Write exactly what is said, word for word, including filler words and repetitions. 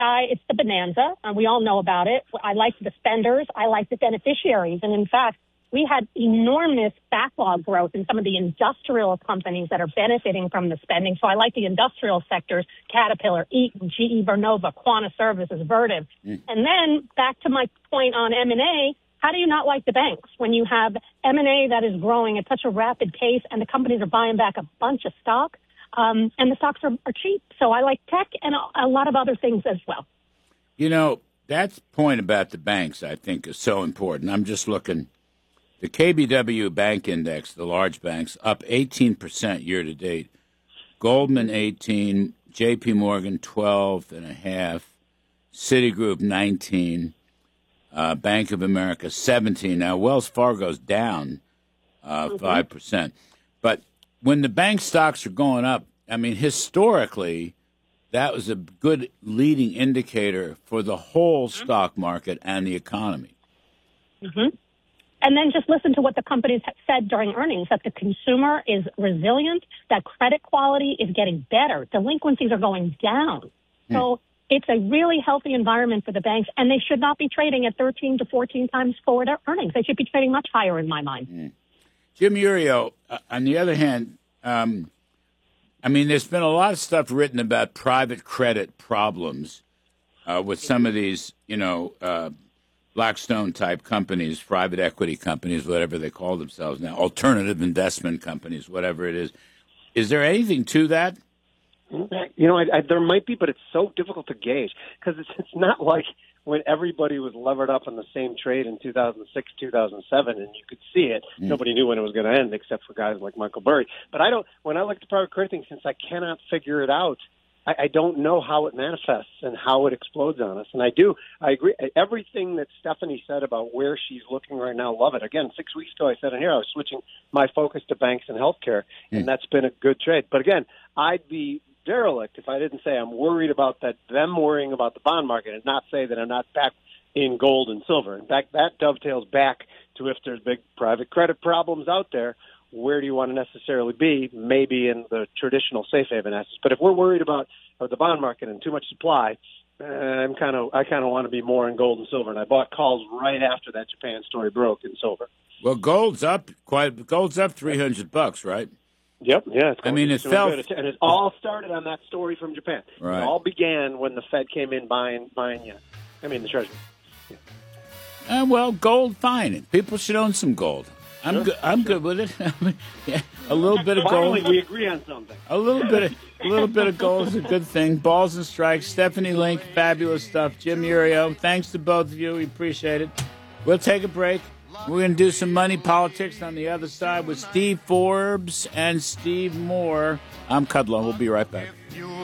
I, it's the bonanza, and we all know about it. I like the spenders. I like the beneficiaries. And in fact, we had enormous backlog growth in some of the industrial companies that are benefiting from the spending. So I like the industrial sectors, Caterpillar, Eaton, G E Vernova, Quanta Services, Vertiv. Mm. And then back to my point on M and A, how do you not like the banks when you have M and A that is growing at such a rapid pace and the companies are buying back a bunch of stock, um, and the stocks are, are cheap? So I like tech and a, a lot of other things as well. You know, that point about the banks, I think, is so important. I'm just looking. The K B W Bank Index, the large banks, up eighteen percent year to date. Goldman eighteen, J P Morgan twelve and a half, Citigroup nineteen, uh, Bank of America seventeen. Now Wells Fargo's down uh, mm-hmm. five percent. But when the bank stocks are going up, I mean, historically, that was a good leading indicator for the whole mm-hmm. stock market and the economy. Mm-hmm. And then just listen to what the companies have said during earnings, that the consumer is resilient, that credit quality is getting better, delinquencies are going down. Mm. So it's a really healthy environment for the banks, and they should not be trading at thirteen to fourteen times forward earnings. They should be trading much higher in my mind. Mm. Jim Iuorio, uh, on the other hand, um, I mean, there's been a lot of stuff written about private credit problems uh, with some of these, you know, uh, Blackstone-type companies, private equity companies, whatever they call themselves now, alternative investment companies, whatever it is. Is there anything to that? You know, I, I, there might be, but it's so difficult to gauge because it's, it's not like when everybody was levered up on the same trade in two thousand six, two thousand seven, and you could see it. Mm. Nobody knew when it was going to end except for guys like Michael Burry. But I don't. When I look at the private credit thing, since I cannot figure it out, I, I don't know how it manifests and how it explodes on us. And I do, I agree. Everything that Stephanie said about where she's looking right now, love it. Again, six weeks ago I said in here I was switching my focus to banks and healthcare, and mm. that's been a good trade. But again, I'd be derelict if I didn't say I'm worried about that, them worrying about the bond market, and not say that I'm not back in gold and silver. In fact, that dovetails back to if there's big private credit problems out there, where do you want to necessarily be? Maybe in the traditional safe haven assets. But if we're worried about the bond market and too much supply, uh, I'm kind of I kind of want to be more in gold and silver. And I bought calls right after that Japan story broke in silver. Well, gold's up quite. Gold's up three hundred bucks, right? Yep. Yeah. I mean, it fell, good. and it all started on that story from Japan. Right. It all began when the Fed came in buying buying. Yeah, I mean the Treasury. Yeah. Uh, well, gold, fine. People should own some gold. I'm sure, good. I'm sure. good with it. Yeah, a little bit of gold. Finally, we agree on something. A little bit of a little bit of gold is a good thing. Balls and strikes. Stephanie Link, fabulous stuff. Jim Iuorio, thanks to both of you. We appreciate it. We'll take a break. We're going to do some money politics on the other side with Steve Forbes and Steve Moore. I'm Kudlow. We'll be right back.